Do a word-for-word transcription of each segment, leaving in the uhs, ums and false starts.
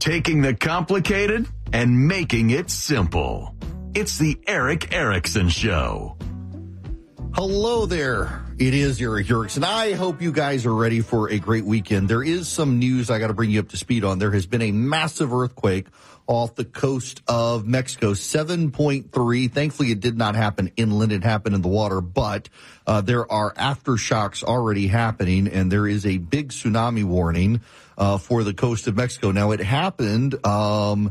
taking the complicated and making it simple. It's the Erick Erickson Show. Hello there. It is Erick Erickson. I hope you guys are ready for a great weekend. There is some news I got to bring you up to speed on. There has been a massive earthquake off the coast of Mexico, seven point three. Thankfully, it did not happen inland. It happened in the water, but uh, there are aftershocks already happening, and there is a big tsunami warning uh, for the coast of Mexico. Now, it happened um,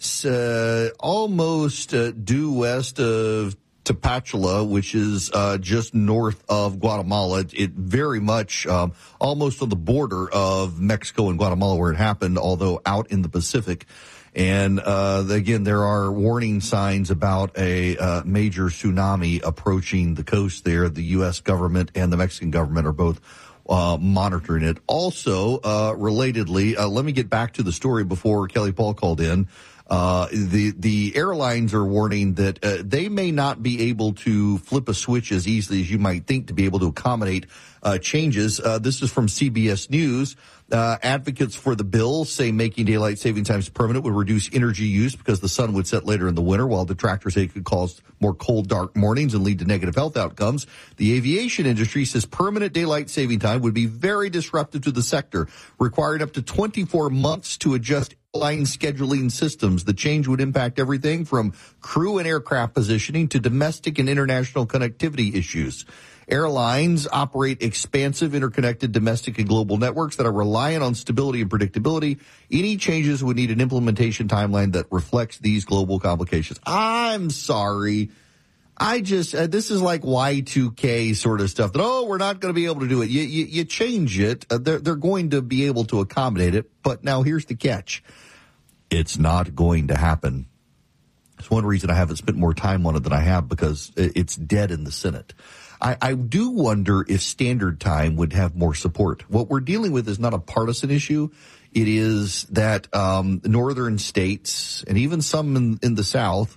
uh, almost uh, due west of Tapachula, which is uh, just north of Guatemala. It, it very much um, almost on the border of Mexico and Guatemala where it happened, although out in the Pacific. And uh, again, there are warning signs about a uh, major tsunami approaching the coast there. The U S government and the Mexican government are both uh, monitoring it. Also, uh, relatedly, uh, let me get back to the story before Kelly Paul called in. Uh, the, the airlines are warning that, uh, they may not be able to flip a switch as easily as you might think to be able to accommodate, uh, changes. Uh, this is from C B S News. Uh, advocates for the bill say making daylight saving times permanent would reduce energy use because the sun would set later in the winter, while detractors say it could cause more cold, dark mornings and lead to negative health outcomes. The aviation industry says permanent daylight saving time would be very disruptive to the sector, requiring up to twenty-four months to adjust airline scheduling systems. The change would impact everything from crew and aircraft positioning to domestic and international connectivity issues. Airlines operate expansive, interconnected domestic and global networks that are reliant on stability and predictability. Any changes would need an implementation timeline that reflects these global complications. I'm sorry. I just, uh, this is like Y two K sort of stuff that, oh, we're not going to be able to do it. You, you, you change it. Uh, they're, they're going to be able to accommodate it. But now here's the catch. It's not going to happen. It's one reason I haven't spent more time on it than I have, because it's dead in the Senate. I, I do wonder if standard time would have more support. What we're dealing with is not a partisan issue. It is that um, northern states and even some in, in the South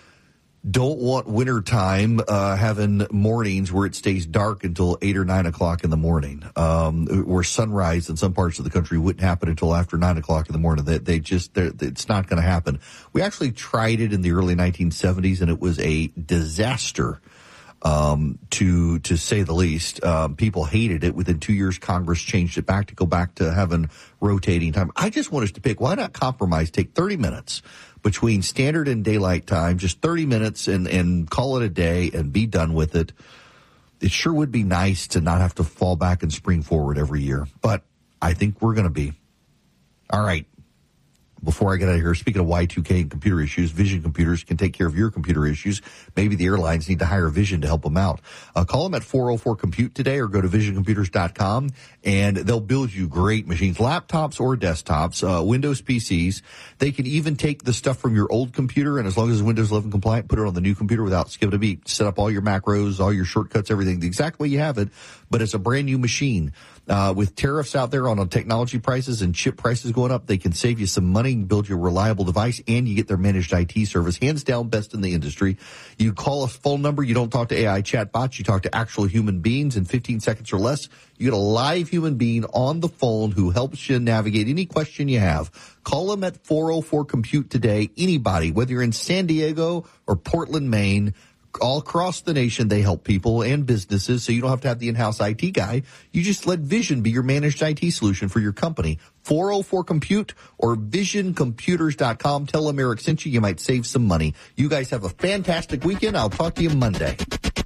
don't want wintertime uh, having mornings where it stays dark until eight or nine o'clock in the morning, um, where sunrise in some parts of the country wouldn't happen until after nine o'clock in the morning. They, they just, it's not going to happen. We actually tried it in the early nineteen seventies, and it was a disaster. Um, to, to say the least. Um, people hated it. Within two years, Congress changed it back to go back to having rotating time. I just want us to pick, why not compromise, take thirty minutes between standard and daylight time, just thirty minutes, and, and call it a day and be done with it. It sure would be nice to not have to fall back and spring forward every year, but I think we're going to be. All right. Before I get out of here, speaking of Y two K and computer issues, Vision Computers can take care of your computer issues. Maybe the airlines need to hire Vision to help them out. Uh, call them at four oh four compute today, or go to vision computers dot com, and they'll build you great machines, laptops or desktops, uh, Windows P Cs. They can even take the stuff from your old computer, and as long as it's Windows eleven compliant, put it on the new computer without skipping a beat. Set up all your macros, all your shortcuts, everything the exact way you have it, but it's a brand new machine. Uh, with tariffs out there on, on technology prices and chip prices going up, they can save you some money and build you a reliable device, and you get their managed I T service. Hands down, best in the industry. You call a phone number. You don't talk to A I chatbots. You talk to actual human beings in fifteen seconds or less. You get a live human being on the phone who helps you navigate any question you have. Call them at four oh four compute today. Anybody, whether you're in San Diego or Portland, Maine, all across the nation, they help people and businesses, so you don't have to have the in-house I T guy. You just let Vision be your managed I T solution for your company. four oh four compute or vision computers dot com. Tell them Eric sent you. You might save some money. You guys have a fantastic weekend. I'll talk to you Monday.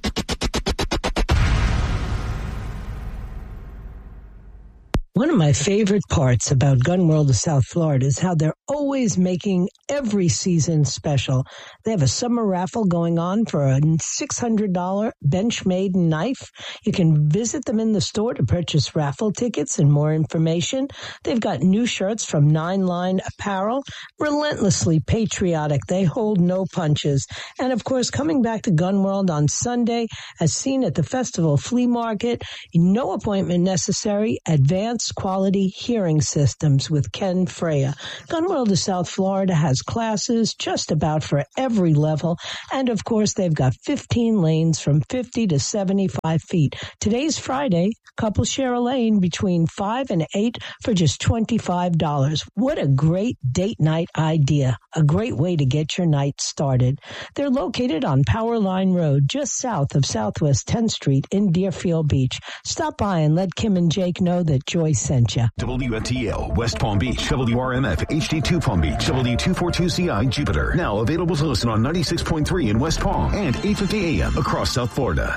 One of my favorite parts about Gun World of South Florida is how they're always making every season special. They have a summer raffle going on for a six hundred dollars Benchmade knife. You can visit them in the store to purchase raffle tickets and more information. They've got new shirts from Nine Line Apparel, relentlessly patriotic. They hold no punches. And of course, coming back to Gun World on Sunday, as seen at the Festival Flea Market, no appointment necessary, advance advanced quality hearing systems with Ken Freya. Gun World of South Florida has classes just about for every level. And of course, they've got fifteen lanes from fifty to seventy-five feet. Today's Friday. Couples share a lane between five and eight for just twenty-five dollars. What a great date night idea. A great way to get your night started. They're located on Power Line Road, just south of Southwest tenth Street in Deerfield Beach. Stop by and let Kim and Jake know that Joy sent you. W F T L, West Palm Beach, W R M F, H D two Palm Beach, W two forty-two C I, Jupiter. Now available to listen on ninety-six point three in West Palm and eight fifty A M across South Florida.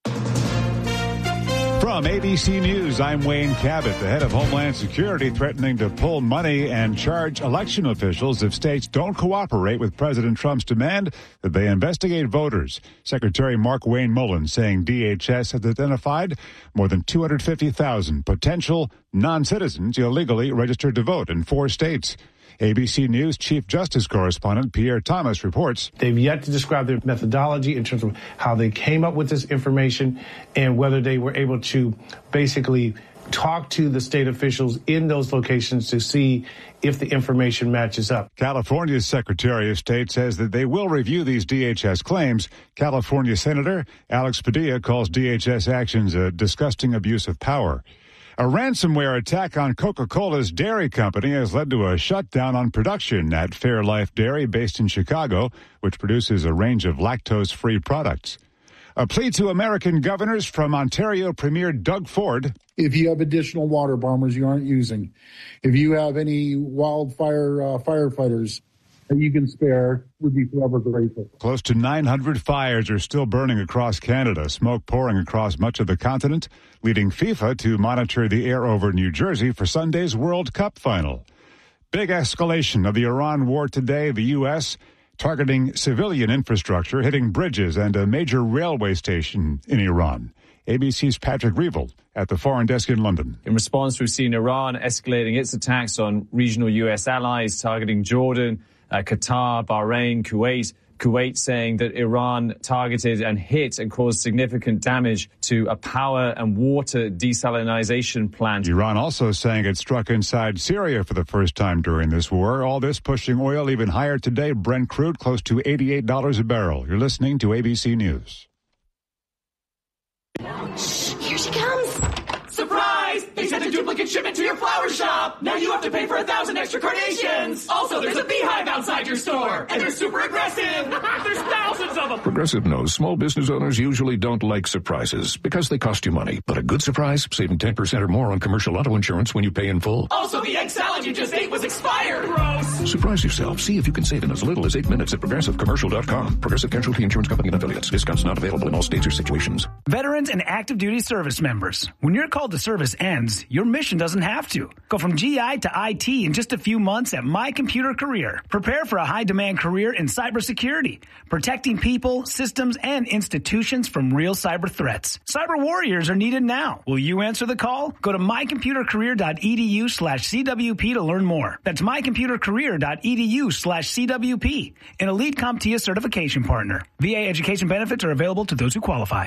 From A B C News, I'm Wayne Cabot. The head of Homeland Security threatening to pull money and charge election officials if states don't cooperate with President Trump's demand that they investigate voters. Secretary Mark Wayne Mullen saying D H S has identified more than two hundred fifty thousand potential non-citizens illegally registered to vote in four states. A B C News Chief Justice Correspondent Pierre Thomas reports. They've yet to describe their methodology in terms of how they came up with this information and whether they were able to basically talk to the state officials in those locations to see if the information matches up. California's Secretary of State says that they will review these D H S claims. California Senator Alex Padilla calls D H S actions a disgusting abuse of power. A ransomware attack on Coca-Cola's dairy company has led to a shutdown on production at Fairlife Dairy based in Chicago, which produces a range of lactose-free products. A plea to American governors from Ontario Premier Doug Ford. If you have additional water bombers you aren't using, if you have any wildfire uh, firefighters that you can spare, would be forever grateful. Close to nine hundred fires are still burning across Canada, smoke pouring across much of the continent, leading FIFA to monitor the air over New Jersey for Sunday's World Cup final. Big escalation of the Iran war today. The U S targeting civilian infrastructure, hitting bridges and a major railway station in Iran. A B C's Patrick Reevell at the Foreign Desk in London. In response, we've seen Iran escalating its attacks on regional U S allies, targeting Jordan, uh, Qatar, Bahrain, Kuwait. Kuwait saying that Iran targeted and hit and caused significant damage to a power and water desalinization plant. Iran also saying it struck inside Syria for the first time during this war. All this pushing oil even higher today. Brent crude close to eighty-eight dollars a barrel. You're listening to A B C News. Shh, here she comes. Surprise! They sent a duplicate shipment to your flower shop. Now you have to pay for a thousand extra carnations. Also, there's a beehive outside your store, and they're super aggressive. There's thousands of them. Progressive knows small business owners usually don't like surprises because they cost you money. But a good surprise, saving ten percent or more on commercial auto insurance when you pay in full. Also, the egg salad you just ate was expired. Gross. Surprise yourself. See if you can save in as little as eight minutes at progressive commercial dot com. Progressive Casualty Insurance Company and affiliates. Discounts not available in all states or situations. Veterans and active duty service members. When your call to service ends, your mission doesn't have to. Go from G I to I T in just a few months at My Computer Career. Prepare for a high-demand career in cybersecurity, protecting people, systems, and institutions from real cyber threats. Cyber warriors are needed now. Will you answer the call? Go to my computer career dot e d u slash C W P to learn more. That's my computer career dot e d u slash C W P, an Elite CompTIA certification partner. V A education benefits are available to those who qualify.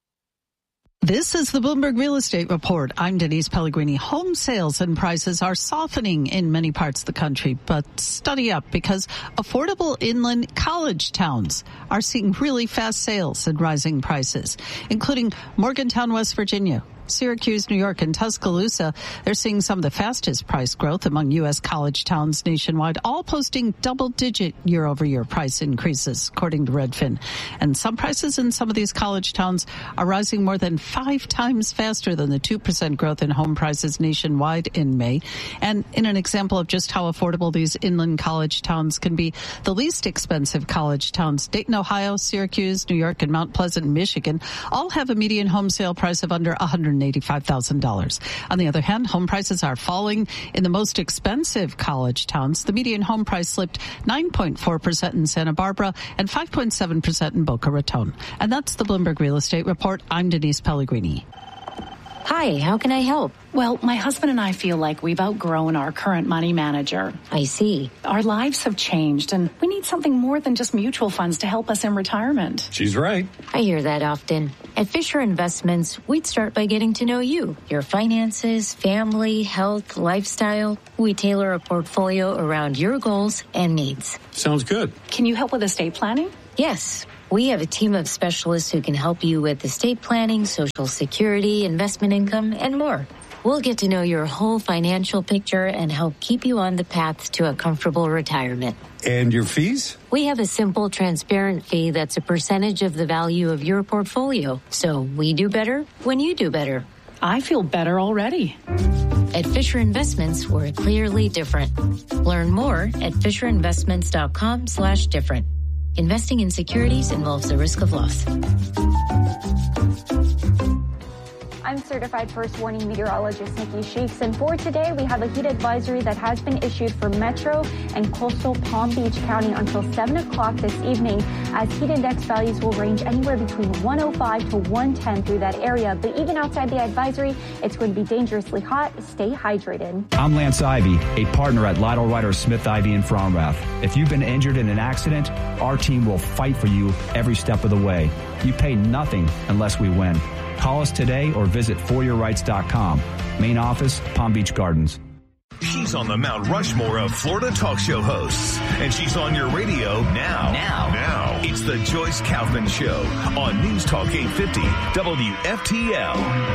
This is the Bloomberg Real Estate Report. I'm Denise Pellegrini. Home sales and prices are softening in many parts of the country, but study up because affordable inland college towns are seeing really fast sales and rising prices, including Morgantown, West Virginia, Syracuse, New York, and Tuscaloosa. They're seeing some of the fastest price growth among U S college towns nationwide, all posting double-digit year-over-year price increases, according to Redfin. And some prices in some of these college towns are rising more than five times faster than the two percent growth in home prices nationwide in May. And in an example of just how affordable these inland college towns can be, the least expensive college towns, Dayton, Ohio, Syracuse, New York, and Mount Pleasant, Michigan, all have a median home sale price of under one hundred eighty-five thousand dollars. On the other hand, home prices are falling in the most expensive college towns. The median home price slipped nine point four percent in Santa Barbara and five point seven percent in Boca Raton. And that's the Bloomberg Real Estate Report. I'm Denise Pellegrini. Hi, how can I help? Well, my husband and I feel like we've outgrown our current money manager. I see. Our lives have changed, and we need something more than just mutual funds to help us in retirement. She's right. I hear that often. At Fisher Investments, we'd start by getting to know you, your finances, family, health, lifestyle. We tailor a portfolio around your goals and needs. Sounds good. Can you help with estate planning? Yes. We have a team of specialists who can help you with estate planning, Social Security, investment income, and more. We'll get to know your whole financial picture and help keep you on the path to a comfortable retirement. And your fees? We have a simple, transparent fee that's a percentage of the value of your portfolio. So we do better when you do better. I feel better already. At Fisher Investments, we're clearly different. Learn more at fisherinvestments.com slash different. Investing in securities involves the risk of loss. I'm certified first warning meteorologist Nikki Sheeks, and for today we have a heat advisory that has been issued for Metro and coastal Palm Beach County until seven o'clock this evening, as heat index values will range anywhere between one oh five to one ten through that area. But even outside the advisory, it's going to be dangerously hot. Stay hydrated. I'm Lance Ivy, a partner at Lytle Ryder Smith Ivy in Fromrath. If you've been injured in an accident, our team will fight for you every step of the way. You pay nothing unless we win. Call us today or visit for your rights dot com. Main office, Palm Beach Gardens. She's on the Mount Rushmore of Florida talk show hosts, and she's on your radio now. Now. Now. It's the Joyce Kaufman Show on News Talk eight fifty W F T L.